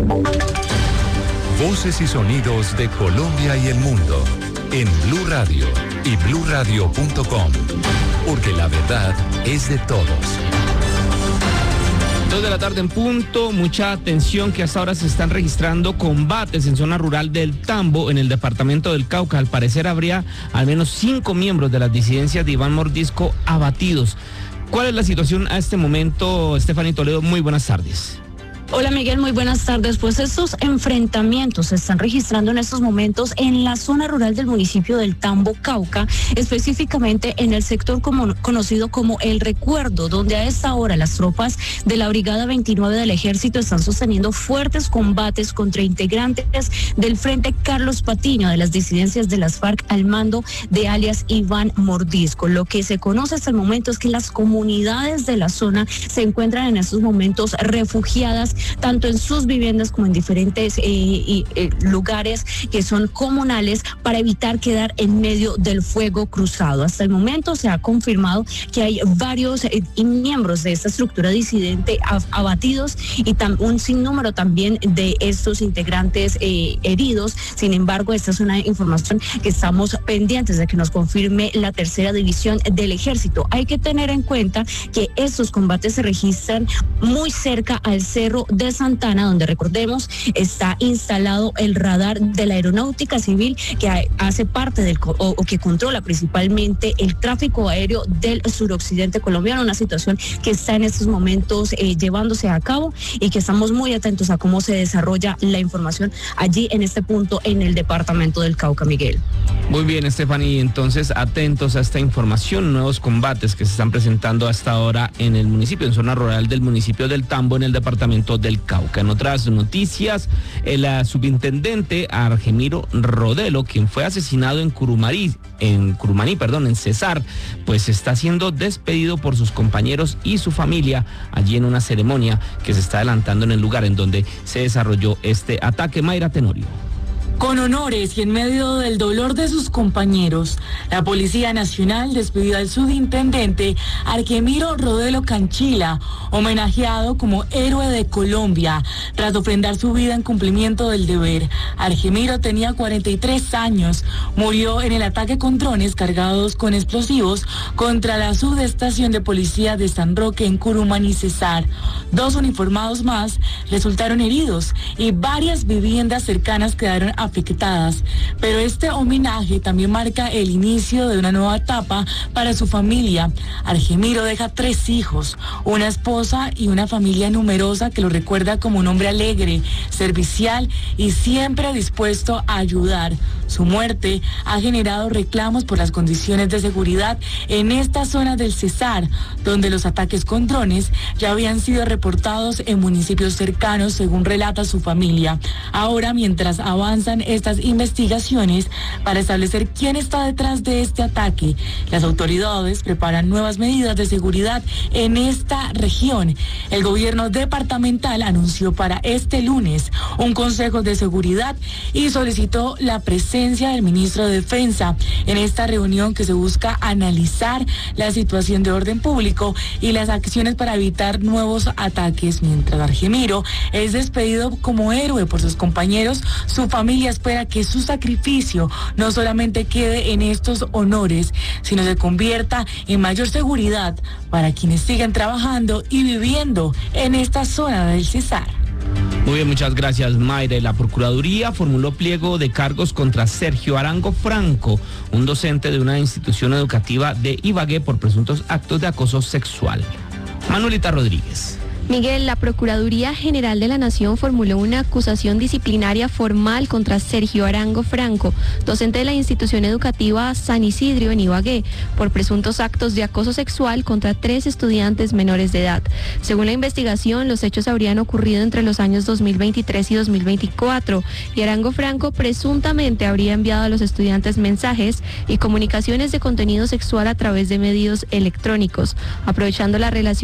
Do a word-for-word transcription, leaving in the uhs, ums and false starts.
Voces y sonidos de Colombia y el mundo en Blue Radio y blue radio punto com, porque la verdad es de todos. Dos de la tarde en punto, mucha atención que hasta ahora se están registrando combates en zona rural del Tambo, en el departamento del Cauca. Al parecer habría al menos cinco miembros de las disidencias de Iván Mordisco abatidos. ¿Cuál es la situación a este momento, Stephanie Toledo? Muy buenas tardes. Hola Miguel, muy buenas tardes. Pues estos enfrentamientos se están registrando en estos momentos en la zona rural del municipio del Tambo, Cauca, específicamente en el sector como, conocido como El Recuerdo, donde a esta hora las tropas de la Brigada veintinueve del Ejército están sosteniendo fuertes combates contra integrantes del Frente Carlos Patiño de las disidencias de las FARC al mando de alias Iván Mordisco. Lo que se conoce hasta el momento es que las comunidades de la zona se encuentran en estos momentos refugiadas tanto en sus viviendas como en diferentes eh, y, eh, lugares que son comunales para evitar quedar en medio del fuego cruzado. Hasta el momento se ha confirmado que hay varios eh, miembros de esta estructura disidente abatidos y tam, un sinnúmero también de estos integrantes eh, heridos. Sin embargo, esta es una información que estamos pendientes de que nos confirme la tercera división del Ejército. Hay que tener en cuenta que estos combates se registran muy cerca al cerro de Santana, donde recordemos está instalado el radar de la Aeronáutica Civil que hace parte del o, o que controla principalmente el tráfico aéreo del suroccidente colombiano, una situación que está en estos momentos eh, llevándose a cabo y que estamos muy atentos a cómo se desarrolla la información allí en este punto en el departamento del Cauca, Miguel. Muy bien, Stephanie, entonces atentos a esta información, nuevos combates que se están presentando hasta ahora en el municipio, en zona rural del municipio del Tambo, en el departamento del Cauca. En otras noticias, el uh, subintendente Argemiro Rodelo, quien fue asesinado en Curumarí, en Curumaní, perdón, en Cesar, pues está siendo despedido por sus compañeros y su familia allí en una ceremonia que se está adelantando en el lugar en donde se desarrolló este ataque. Mayra Tenorio. Con honores y en medio del dolor de sus compañeros, la Policía Nacional despidió al subintendente Argemiro Rodelo Canchila, homenajeado como héroe de Colombia, tras ofrendar su vida en cumplimiento del deber. Argemiro tenía cuarenta y tres años, murió en el ataque con drones cargados con explosivos contra la subestación de policía de San Roque en Curumaní, Cesar. Dos uniformados más resultaron heridos y varias viviendas cercanas quedaron afectadas, pero este homenaje también marca el inicio de una nueva etapa para su familia. Argemiro deja tres hijos, una esposa y una familia numerosa que lo recuerda como un hombre alegre, servicial y siempre dispuesto a ayudar. Su muerte ha generado reclamos por las condiciones de seguridad en esta zona del Cesar, donde los ataques con drones ya habían sido reportados en municipios cercanos, según relata su familia. Ahora, mientras avanzan estas investigaciones para establecer quién está detrás de este ataque, las autoridades preparan nuevas medidas de seguridad en esta región. El gobierno departamental anunció para este lunes un consejo de seguridad y solicitó la presencia del ministro de Defensa en esta reunión que se busca analizar la situación de orden público y las acciones para evitar nuevos ataques. Mientras Argemiro es despedido como héroe por sus compañeros, su familia espera que su sacrificio no solamente quede en estos honores, sino se convierta en mayor seguridad para quienes siguen trabajando y viviendo en esta zona del Cesar. Muy bien, muchas gracias, Mayra. La Procuraduría formuló pliego de cargos contra Sergio Arango Franco, un docente de una institución educativa de Ibagué, por presuntos actos de acoso sexual. Manuelita Rodríguez. Miguel, la Procuraduría General de la Nación formuló una acusación disciplinaria formal contra Sergio Arango Franco, docente de la institución educativa San Isidro en Ibagué, por presuntos actos de acoso sexual contra tres estudiantes menores de edad. Según la investigación, los hechos habrían ocurrido entre los años dos mil veintitrés y dos mil veinticuatro, y Arango Franco presuntamente habría enviado a los estudiantes mensajes y comunicaciones de contenido sexual a través de medios electrónicos, aprovechando la relación